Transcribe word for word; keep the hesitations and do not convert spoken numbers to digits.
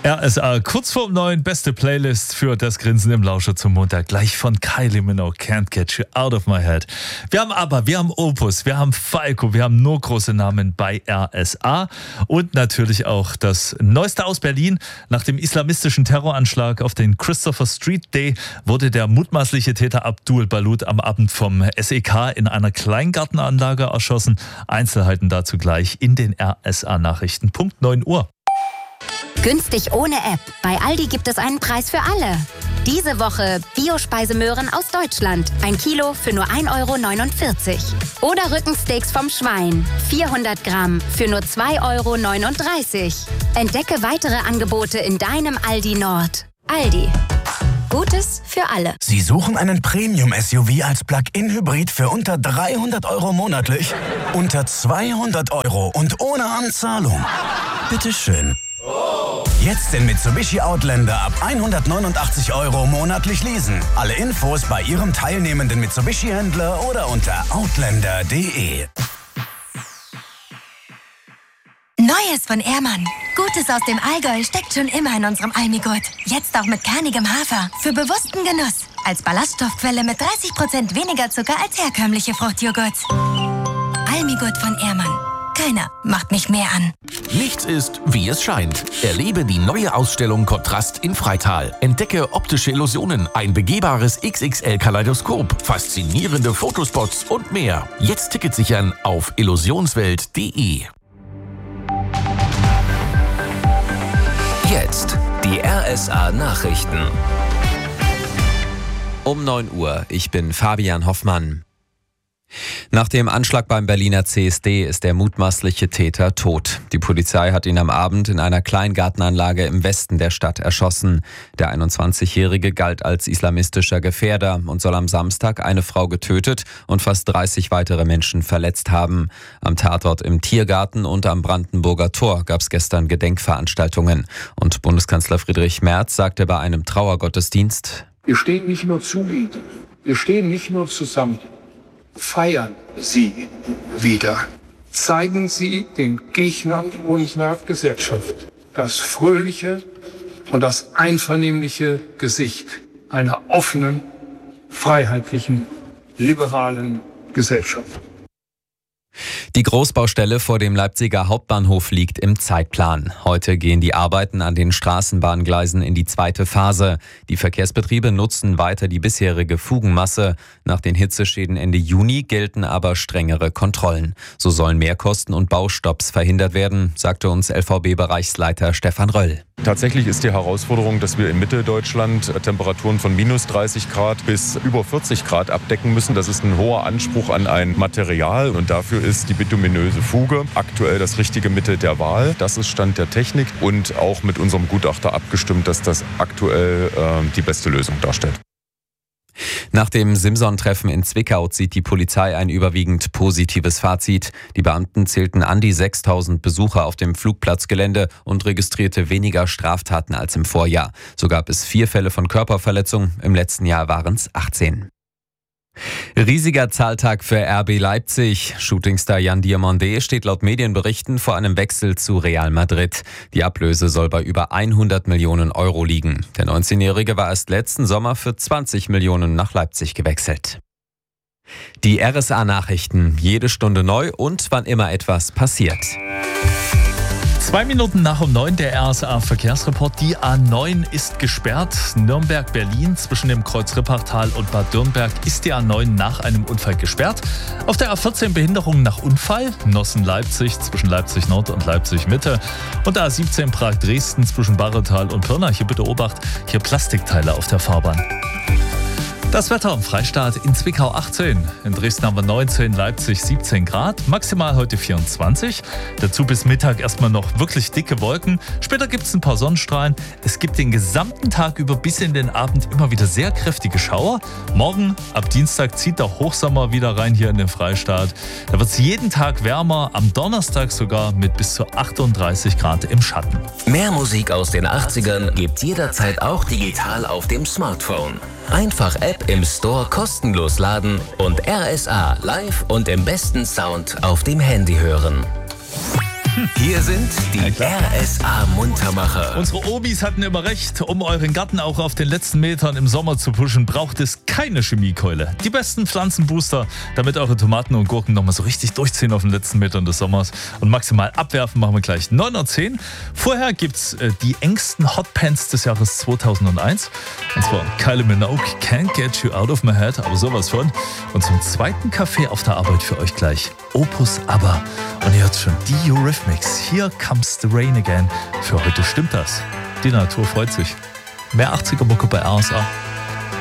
R S A kurz vor neun, beste Playlist für das Grinsen im Lauscher zum Montag. Gleich von Kylie Minogue, Can't Get You Out of My Head. Wir haben aber, wir haben Opus, wir haben Falco, wir haben nur große Namen bei R S A. Und natürlich auch das Neueste aus Berlin. Nach dem islamistischen Terroranschlag auf den Christopher Street Day wurde der mutmaßliche Täter Abdul Balut am Abend vom S E K in einer Kleingartenanlage erschossen. Einzelheiten dazu gleich in den R S A-Nachrichten. Punkt neun Uhr. Günstig ohne App. Bei Aldi gibt es einen Preis für alle. Diese Woche Bio-Speisemöhren aus Deutschland. Ein Kilo für nur ein Euro neunundvierzig. Oder Rückensteaks vom Schwein. vierhundert Gramm für nur zwei Euro neununddreißig. Entdecke weitere Angebote in deinem Aldi Nord. Aldi. Gutes für alle. Sie suchen einen Premium-S U V als Plug-in-Hybrid für unter dreihundert Euro monatlich? Unter zweihundert Euro und ohne Anzahlung? Bitteschön. Jetzt den Mitsubishi Outlander ab hundertneunundachtzig Euro monatlich leasen. Alle Infos bei Ihrem teilnehmenden Mitsubishi-Händler oder unter outlander punkt de. Neues von Ehrmann. Gutes aus dem Allgäu steckt schon immer in unserem Almigurt. Jetzt auch mit kernigem Hafer. Für bewussten Genuss. Als Ballaststoffquelle mit dreißig Prozent weniger Zucker als herkömmliche Fruchtjoghurts. Almigurt von Ehrmann. Keiner macht mich mehr an. Nichts ist, wie es scheint. Erlebe die neue Ausstellung Kontrast in Freital. Entdecke optische Illusionen, ein begehbares X X L-Kaleidoskop, faszinierende Fotospots und mehr. Jetzt Ticket sichern auf illusionswelt punkt de. Jetzt die R S A-Nachrichten. Um neun Uhr, ich bin Fabian Hoffmann. Nach dem Anschlag beim Berliner C S D ist der mutmaßliche Täter tot. Die Polizei hat ihn am Abend in einer Kleingartenanlage im Westen der Stadt erschossen. Der einundzwanzigjährige galt als islamistischer Gefährder und soll am Samstag eine Frau getötet und fast dreißig weitere Menschen verletzt haben. Am Tatort im Tiergarten und am Brandenburger Tor gab es gestern Gedenkveranstaltungen. Und Bundeskanzler Friedrich Merz sagte bei einem Trauergottesdienst: Wir stehen nicht nur zu Ihnen, wir stehen nicht nur zusammen. Feiern Sie wieder. Zeigen Sie den Gegnern unserer Gesellschaft das fröhliche und das einvernehmliche Gesicht einer offenen, freiheitlichen, liberalen Gesellschaft. Die Großbaustelle vor dem Leipziger Hauptbahnhof liegt im Zeitplan. Heute gehen die Arbeiten an den Straßenbahngleisen in die zweite Phase. Die Verkehrsbetriebe nutzen weiter die bisherige Fugenmasse. Nach den Hitzeschäden Ende Juni gelten aber strengere Kontrollen. So sollen Mehrkosten und Baustopps verhindert werden, sagte uns L V B-Bereichsleiter Stefan Röll. Tatsächlich ist die Herausforderung, dass wir in Mitteldeutschland Temperaturen von minus dreißig Grad bis über vierzig Grad abdecken müssen. Das ist ein hoher Anspruch an ein Material und dafür ist die bituminöse Fuge aktuell das richtige Mittel der Wahl. Das ist Stand der Technik und auch mit unserem Gutachter abgestimmt, dass das aktuell äh, die beste Lösung darstellt. Nach dem Simson-Treffen in Zwickau zieht die Polizei ein überwiegend positives Fazit. Die Beamten zählten an die sechstausend Besucher auf dem Flugplatzgelände und registrierte weniger Straftaten als im Vorjahr. So gab es vier Fälle von Körperverletzung, im letzten Jahr waren es achtzehn. Riesiger Zahltag für R B Leipzig. Shootingstar Jan Diomandé steht laut Medienberichten vor einem Wechsel zu Real Madrid. Die Ablöse soll bei über hundert Millionen Euro liegen. Der neunzehnjährige war erst letzten Sommer für zwanzig Millionen nach Leipzig gewechselt. Die R S A-Nachrichten, jede Stunde neu und wann immer etwas passiert. Zwei Minuten nach um neun, der R S A-Verkehrsreport. Die A neun ist gesperrt. Nürnberg-Berlin zwischen dem Kreuz Rippertal und Bad Dürnberg ist die A neun nach einem Unfall gesperrt. Auf der A vierzehn Behinderung nach Unfall. Nossen-Leipzig zwischen Leipzig-Nord und Leipzig-Mitte. Und der A siebzehn Prag-Dresden zwischen Barretal und Pirna. Hier bitte Obacht, hier Plastikteile auf der Fahrbahn. Das Wetter im Freistaat: in Zwickau achtzehn, in Dresden haben wir neunzehn, Leipzig siebzehn Grad, maximal heute vierundzwanzig. Dazu bis Mittag erstmal noch wirklich dicke Wolken. Später gibt es ein paar Sonnenstrahlen. Es gibt den gesamten Tag über bis in den Abend immer wieder sehr kräftige Schauer. Morgen, ab Dienstag, zieht der Hochsommer wieder rein hier in den Freistaat. Da wird es jeden Tag wärmer, am Donnerstag sogar mit bis zu achtunddreißig Grad im Schatten. Mehr Musik aus den achtzigern gibt's jederzeit auch digital auf dem Smartphone. Einfach App im Store kostenlos laden und R S A live und im besten Sound auf dem Handy hören. Hier sind die R S A-Muntermacher. Unsere Obis hatten immer recht, um euren Garten auch auf den letzten Metern im Sommer zu pushen, braucht es keine Chemiekeule. Die besten Pflanzenbooster, damit eure Tomaten und Gurken nochmal so richtig durchziehen auf den letzten Metern des Sommers. Und maximal abwerfen machen wir gleich neun Uhr zehn. Vorher gibt's äh, die engsten Hotpants des Jahres zweitausendeins. Und zwar Kylie Minogue, Can't Get You Out of My Head, aber sowas von. Und zum zweiten Kaffee auf der Arbeit für euch gleich Opus ABBA. Und ihr hört schon die Eurythmics. Here Comes the Rain Again. Für heute stimmt das. Die Natur freut sich. Mehr achtziger Mucke bei R S A.